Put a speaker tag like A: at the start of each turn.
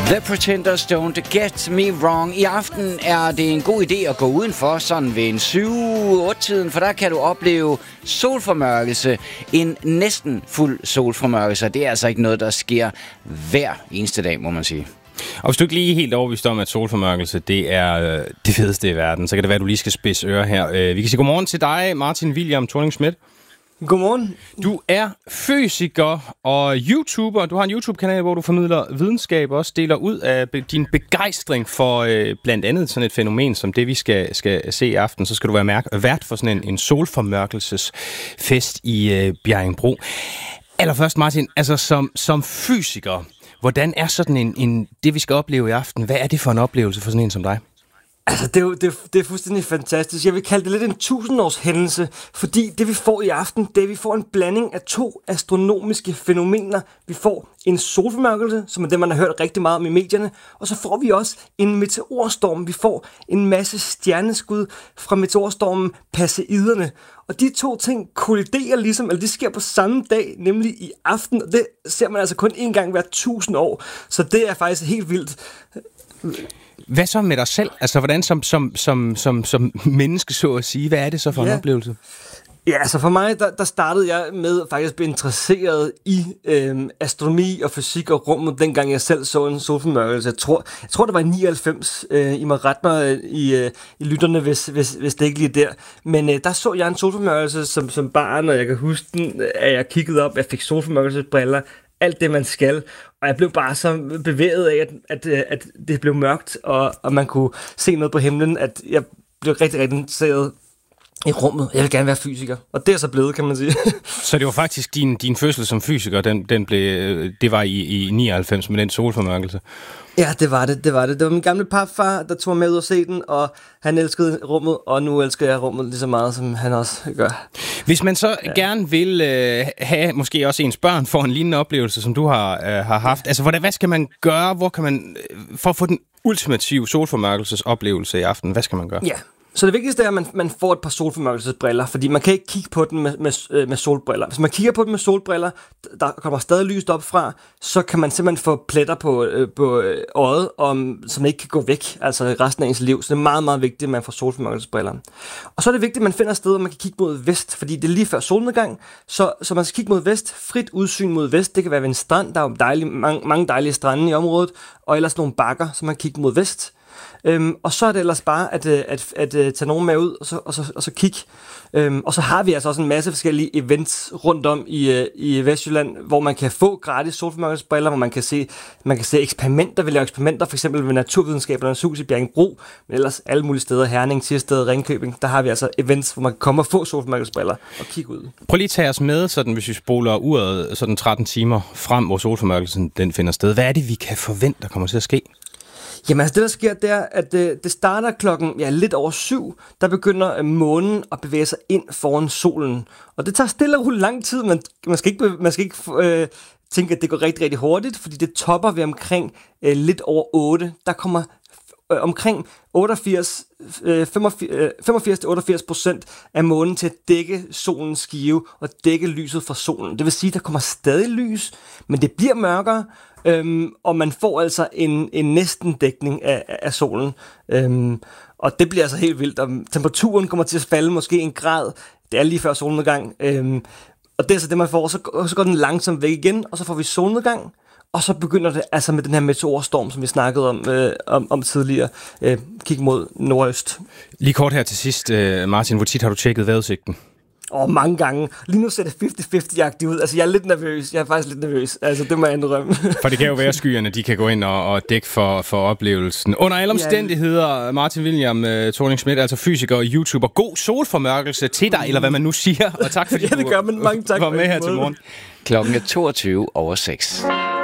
A: The Pretenders Don't Get Me Wrong. I aften er det en god idé at gå udenfor, sådan ved en 7-8-tiden, for der kan du opleve solformørkelse. En næsten fuld solformørkelse. Det er altså ikke noget, der sker hver eneste dag, må man sige.
B: Og hvis du ikke lige er helt overbevist om, at solformørkelse det er det fedeste i verden, så kan det være, at du lige skal spidse ører her. Vi kan sige godmorgen til dig, Martin William Thorning-Schmidt.
C: Godmorgen.
B: Du er fysiker og YouTuber. Du har en YouTube-kanal, hvor du formidler videnskab og også deler ud af din begejstring for blandt andet sådan et fænomen som det, vi skal se i aften. Så skal du være vært for sådan en solformørkelsesfest i Bjerringbro. Allerførst, Martin, altså som fysiker, hvordan er sådan en det, vi skal opleve i aften? Hvad er det for en oplevelse for sådan en som dig?
C: Altså, det er fuldstændig fantastisk. Jeg vil kalde det lidt en 1000-års hændelse, fordi det, vi får i aften, det er, at vi får en blanding af to astronomiske fænomener. Vi får en solformørkelse, som er det, man har hørt rigtig meget om i medierne, og så får vi også en meteorstorm. Vi får en masse stjerneskud fra meteorstormen Perseiderne. Og de to ting kolliderer ligesom, eller de sker på samme dag, nemlig i aften, og det ser man altså kun én gang hver 1000 år. Så det er faktisk helt vildt.
B: Hvad så med dig selv? Altså, hvordan som menneske, så at sige, hvad er det så for en oplevelse?
C: Ja, altså for mig, der startede jeg med faktisk at blive interesseret i astronomi og fysik og rummet, dengang jeg selv så en solformørkelse. Jeg tror det var i 99. I må rette mig i lytterne, hvis det ikke lige er der. Men der så jeg en solformørkelse som barn, og jeg kan huske den, at jeg kiggede op, jeg fik solformørkelsesbriller, alt det, man skal. Og jeg blev bare så bevæget af, at det blev mørkt, og man kunne se noget på himlen, at jeg blev rigtig, rigtig interesseret i rummet. Jeg vil gerne være fysiker, og det er så blevet, kan man sige.
B: Så det var faktisk din fødsel som fysiker, det var i 99 med den solformørkelse?
C: Ja, det var det. Det var min gamle papfar, der tog mig med ud og se den, og han elskede rummet, og nu elsker jeg rummet lige så meget, som han også gør.
B: Hvis man så gerne vil have måske også ens børn for en lignende oplevelse, som du har haft, altså hvad skal man gøre? Hvor kan man, for at få den ultimative solformørkelsesoplevelse i aften, hvad skal man gøre?
C: Ja. Så det vigtigste er, at man får et par solformørkelsesbriller, fordi man kan ikke kigge på den med solbriller. Hvis man kigger på den med solbriller, der kommer stadig lyst op fra, så kan man simpelthen få pletter på øjet, som ikke kan gå væk, altså resten af ens liv. Så det er meget, meget vigtigt, at man får solformørkelsesbriller. Og så er det vigtigt, at man finder et sted, hvor man kan kigge mod vest, fordi det er lige før solnedgang, så man skal kigge mod vest, frit udsyn mod vest. Det kan være ved en strand, der er jo mange dejlige strande i området, og ellers nogle bakker, så man kan kigge mod vest. Og så er det ellers bare at tage nogen med ud og så kigge. Og så har vi altså også en masse forskellige events rundt om i Vestjylland, hvor man kan få gratis solformørkelsesbriller, hvor man kan se eksperimenter. Vi laver eksperimenter, for eksempel ved Naturvidenskabernes Hus i Bjerringbro, men ellers alle mulige steder, Herning, Thisted, Ringkøbing. Der har vi altså events, hvor man kan komme og få solformørkelsesbriller og kigge ud.
B: Prøv lige at tage os med, sådan, hvis vi spoler uret sådan 13 timer frem, hvor solformørkelsen den finder sted. Hvad er det, vi kan forvente, der kommer til at ske?
C: Jamen altså det, der sker, det er, at det starter klokken lidt over 7. Der begynder månen at bevæge sig ind foran solen. Og det tager stille og roligt lang tid. Man skal ikke tænke, at det går rigtig, rigtig hurtigt, fordi det topper ved omkring lidt over 8. Der kommer omkring 85-88% af månen til at dække solens skive og dække lyset fra solen. Det vil sige, at der kommer stadig lys, men det bliver mørkere, og man får altså en næsten dækning af solen. Og det bliver altså helt vildt. Og temperaturen kommer til at falde måske 1 grad. Det er lige før solnedgang. Og det er så det, man får. Så går den langsomt væk igen, og så får vi solnedgang. Og så begynder det altså med den her meteorstorm, som vi snakkede om tidligere. Kig mod nordøst.
B: Lige kort her til sidst, Martin. Hvor tit har du tjekket vejrudsigten?
C: Mange gange. Lige nu ser det 50-50-agtigt ud. Altså, jeg er lidt nervøs. Jeg er faktisk lidt nervøs. Altså, det må jeg indrømme. For
B: det kan jo være, skyerne de kan gå ind og dække for oplevelsen. Under alle omstændigheder, Martin William Thorning-Schmidt, altså fysiker og YouTuber. God solformørkelse til dig, eller hvad man nu siger. Og tak fordi
C: det gør man. Mange tak
B: var med her til morgen.
A: Klokken er 22:06.